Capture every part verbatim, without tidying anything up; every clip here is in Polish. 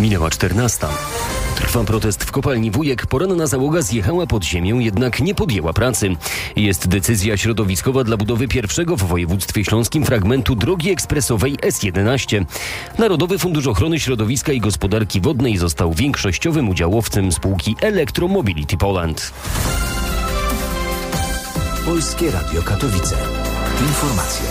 Minęła czternasta. Trwa protest w kopalni Wujek. Poranna załoga zjechała pod ziemię, jednak nie podjęła pracy. Jest decyzja środowiskowa dla budowy pierwszego w województwie śląskim fragmentu drogi ekspresowej S jedenaście. Narodowy Fundusz Ochrony Środowiska i Gospodarki Wodnej został większościowym udziałowcem spółki Electromobility Poland. Polskie Radio Katowice. Informacje.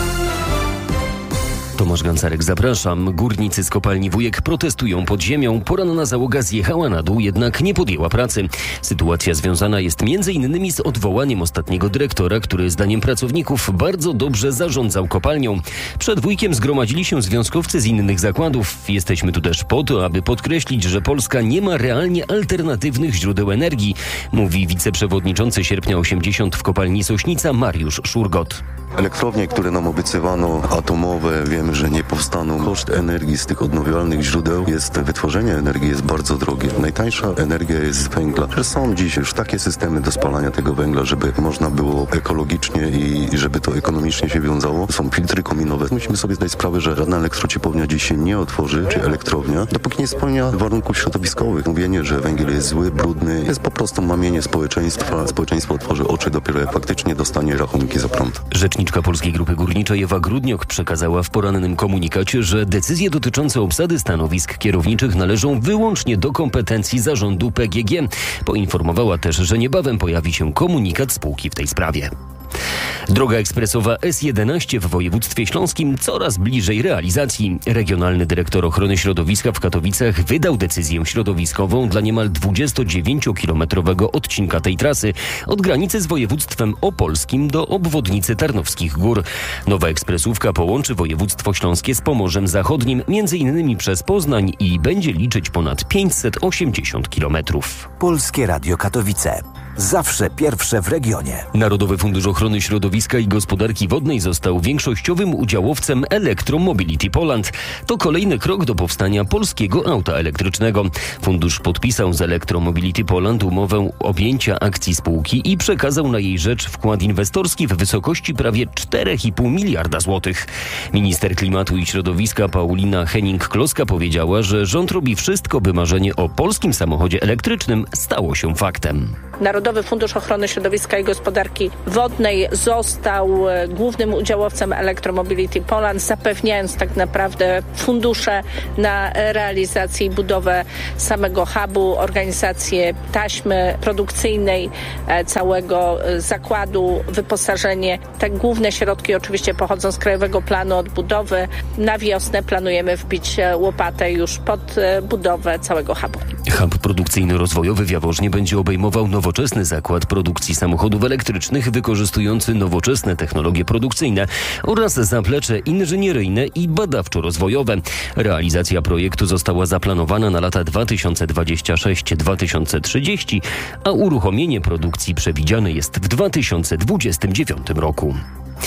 Tomasz Gancarek, zapraszam. Górnicy z kopalni Wujek protestują pod ziemią. Poranna załoga zjechała na dół, jednak nie podjęła pracy. Sytuacja związana jest między innymi z odwołaniem ostatniego dyrektora, który zdaniem pracowników bardzo dobrze zarządzał kopalnią. Przed Wujkiem zgromadzili się związkowcy z innych zakładów. Jesteśmy tu też po to, aby podkreślić, że Polska nie ma realnie alternatywnych źródeł energii, mówi wiceprzewodniczący Sierpnia osiemdziesiąt w kopalni Sośnica Mariusz Szurgot. Elektrownie, które nam obiecywano, atomowe, wiemy, że nie powstaną. Koszt energii z tych odnawialnych źródeł jest, wytworzenie energii jest bardzo drogie. Najtańsza energia jest z węgla. Że są dziś już takie systemy do spalania tego węgla, żeby można było ekologicznie i żeby to ekonomicznie się wiązało. Są filtry kominowe. Musimy sobie zdać sprawę, że żadna elektrociepłownia dziś się nie otworzy, czy elektrownia, dopóki nie spełnia warunków środowiskowych. Mówienie, że węgiel jest zły, brudny, jest po prostu mamienie społeczeństwa. Społeczeństwo otworzy oczy dopiero jak faktycznie dostanie rachunki za prąd. Rzeczniczka Polskiej Grupy Górniczej Ewa Grudniok przekazała w porannym komunikacie, że decyzje dotyczące obsady stanowisk kierowniczych należą wyłącznie do kompetencji zarządu P G G. Poinformowała też, że niebawem pojawi się komunikat spółki w tej sprawie. Droga ekspresowa S jedenaście w województwie śląskim coraz bliżej realizacji. Regionalny dyrektor ochrony środowiska w Katowicach wydał decyzję środowiskową dla niemal dwudziestodziewięciokilometrowego odcinka tej trasy od granicy z województwem opolskim do obwodnicy Tarnowskich Gór. Nowa ekspresówka połączy województwo śląskie z Pomorzem Zachodnim, między innymi przez Poznań, i będzie liczyć ponad pięćset osiemdziesiąt kilometrów. Polskie Radio Katowice. Zawsze pierwsze w regionie. Narodowy Fundusz Ochrony Środowiska i Gospodarki Wodnej został większościowym udziałowcem Electromobility Poland. To kolejny krok do powstania polskiego auta elektrycznego. Fundusz podpisał z Electromobility Poland umowę objęcia akcji spółki i przekazał na jej rzecz wkład inwestorski w wysokości prawie cztery i pół miliarda złotych. Minister Klimatu i Środowiska Paulina Henning-Kloska powiedziała, że rząd robi wszystko, by marzenie o polskim samochodzie elektrycznym stało się faktem. Narodowy Fundusz Ochrony Środowiska i Gospodarki Wodnej został głównym udziałowcem Electromobility Poland, zapewniając tak naprawdę fundusze na realizację i budowę samego hubu, organizację taśmy produkcyjnej całego zakładu, wyposażenie. Te główne środki oczywiście pochodzą z Krajowego Planu Odbudowy. Na wiosnę planujemy wbić łopatę już pod budowę całego hubu. Hub produkcyjno-rozwojowy w Jaworznie będzie obejmował nowoczesny zakład produkcji samochodów elektrycznych wykorzystujący nowoczesne technologie produkcyjne oraz zaplecze inżynieryjne i badawczo-rozwojowe. Realizacja projektu została zaplanowana na lata dwa tysiące dwudziesty szósty do dwa tysiące trzydziestego, a uruchomienie produkcji przewidziane jest w dwa tysiące dwudziestym dziewiątym roku.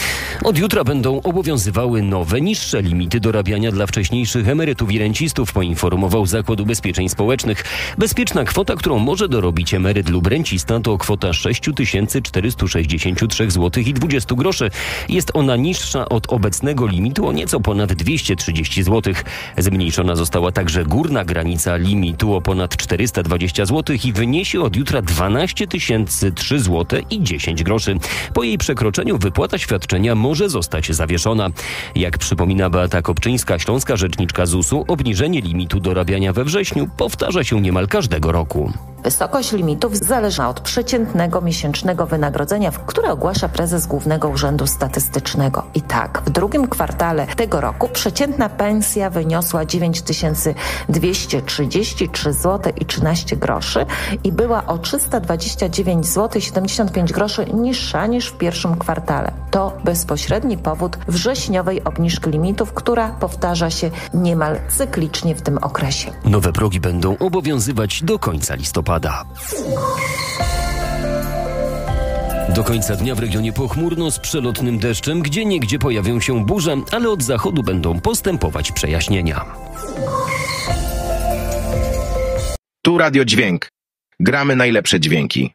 Od jutra będą obowiązywały nowe, niższe limity dorabiania dla wcześniejszych emerytów i rencistów, poinformował Zakład Ubezpieczeń Społecznych. Bezpieczna kwota, którą może dorobić emeryt lub rencista, to kwota sześć tysięcy czterysta sześćdziesiąt trzy złotych i dwadzieścia groszy. Jest ona niższa od obecnego limitu o nieco ponad dwieście trzydzieści złotych. Zmniejszona została także górna granica limitu o ponad czterysta dwadzieścia złotych i wyniesie od jutra dwanaście tysięcy trzy złote i dziesięć groszy. Po jej przekroczeniu wypłata świadczenia może zostać zawieszona. Jak przypomina Beata Kopczyńska, śląska rzeczniczka Z U S u, obniżenie limitu dorabiania we wrześniu powtarza się niemal każdego roku. Wysokość limitów zależy od przeciętnego miesięcznego wynagrodzenia, które ogłasza prezes Głównego Urzędu Statystycznego. I tak, w drugim kwartale tego roku przeciętna pensja wyniosła dziewięć tysięcy dwieście trzydzieści trzy złote i trzynaście groszy i była o trzysta dwadzieścia dziewięć złotych siedemdziesiąt pięć groszy niższa niż w pierwszym kwartale. To bezpośredni powód wrześniowej obniżki limitów, która powtarza się niemal cyklicznie w tym okresie. Nowe progi będą obowiązywać do końca listopada. Do końca dnia w regionie pochmurno z przelotnym deszczem, gdzieniegdzie pojawią się burze, ale od zachodu będą postępować przejaśnienia. Tu Radio Dźwięk. Gramy najlepsze dźwięki.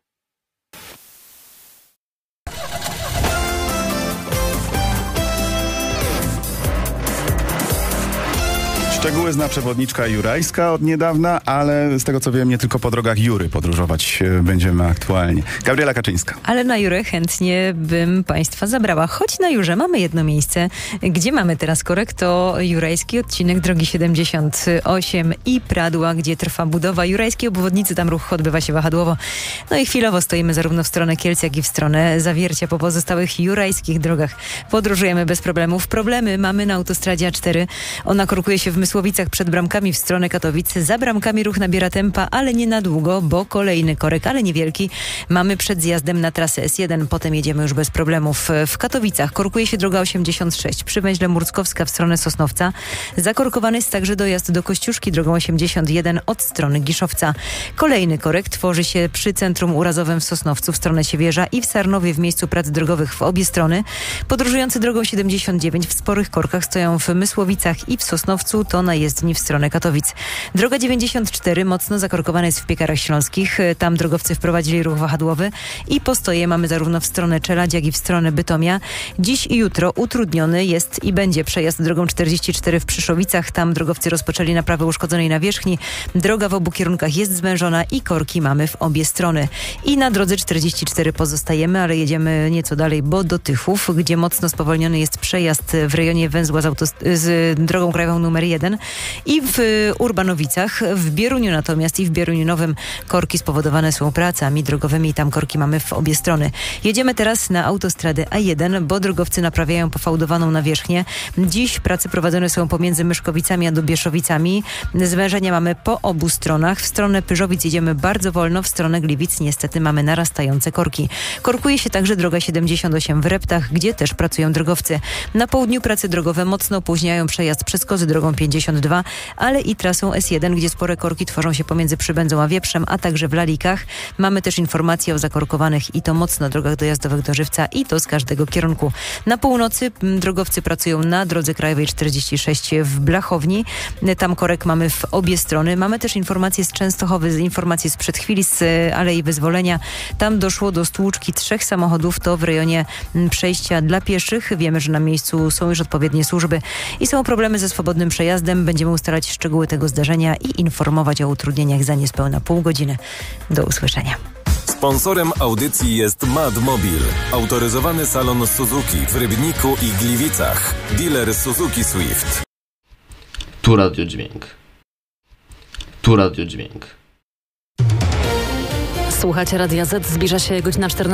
Szczegóły zna przewodniczka jurajska od niedawna, ale z tego co wiem, nie tylko po drogach Jury podróżować będziemy aktualnie. Gabriela Kaczyńska. Ale na Jurę chętnie bym Państwa zabrała. Choć na Jurze mamy jedno miejsce, gdzie mamy teraz korek, to jurajski odcinek drogi siedemdziesiąt osiem i Pradła, gdzie trwa budowa jurajskiej obwodnicy. Tam ruch odbywa się wahadłowo. No i chwilowo stoimy zarówno w stronę Kielc, jak i w stronę Zawiercia. Po pozostałych jurajskich drogach podróżujemy bez problemów. Problemy mamy na autostradzie A cztery. Ona korkuje się w Mysłowicach przed bramkami w stronę Katowic. Za bramkami ruch nabiera tempa, ale nie na długo, bo kolejny korek, ale niewielki, mamy przed zjazdem na trasę S jeden. Potem jedziemy już bez problemów. W Katowicach korkuje się droga osiemdziesiąt sześć przy węźle Murckowska w stronę Sosnowca. Zakorkowany jest także dojazd do Kościuszki drogą osiemdziesiąt jeden od strony Giszowca. Kolejny korek tworzy się przy Centrum Urazowym w Sosnowcu w stronę Siewierza i w Sarnowie w miejscu prac drogowych w obie strony. Podróżujący drogą siedemdziesiąt dziewięć w sporych korkach stoją w Mysłowicach i w Sosnowcu, to na jezdni w stronę Katowic. Droga dziewięćdziesiąt cztery mocno zakorkowana jest w Piekarach Śląskich. Tam drogowcy wprowadzili ruch wahadłowy i postoje mamy zarówno w stronę Czeladź, jak i w stronę Bytomia. Dziś i jutro utrudniony jest i będzie przejazd drogą czterdzieści cztery w Przyszowicach. Tam drogowcy rozpoczęli naprawę uszkodzonej nawierzchni. Droga w obu kierunkach jest zwężona i korki mamy w obie strony. I na drodze czterdzieści cztery pozostajemy, ale jedziemy nieco dalej, bo do Tychów, gdzie mocno spowolniony jest przejazd w rejonie węzła z, autost- z drogą krajową numer jeden i w Urbanowicach. W Bieruniu natomiast i w Bieruniu Nowym korki spowodowane są pracami drogowymi i tam korki mamy w obie strony. Jedziemy teraz na autostradę A jeden, bo drogowcy naprawiają pofałdowaną nawierzchnię. Dziś prace prowadzone są pomiędzy Myszkowicami a Dobieszowicami. Zwężenia mamy po obu stronach. W stronę Pyrzowic jedziemy bardzo wolno, w stronę Gliwic niestety mamy narastające korki. Korkuje się także droga siedemdziesiąt osiem w Reptach, gdzie też pracują drogowcy. Na południu prace drogowe mocno opóźniają przejazd przez Kozy drogą pięćdziesiąt dwa, ale i trasą S jeden, gdzie spore korki tworzą się pomiędzy Przybędzą a Wieprzem, a także w Lalikach. Mamy też informacje o zakorkowanych i to mocno drogach dojazdowych do Żywca i to z każdego kierunku. Na północy drogowcy pracują na drodze krajowej czterdzieści sześć w Blachowni. Tam korek mamy w obie strony. Mamy też informacje z Częstochowy, informacje sprzed chwili z Alei Wyzwolenia. Tam doszło do stłuczki trzech samochodów, to w rejonie przejścia dla pieszych. Wiemy, że na miejscu są już odpowiednie służby i są problemy ze swobodnym przejazdem. Będziemy ustalać szczegóły tego zdarzenia i informować o utrudnieniach za niespełna pół godziny. Do usłyszenia. Sponsorem audycji jest Madmobil, autoryzowany salon Suzuki w Rybniku i Gliwicach. Dealer Suzuki Swift. Tu Radio Dźwięk. Tu Radio Dźwięk. Słuchajcie Radia Z, zbliża się godzina czternasta.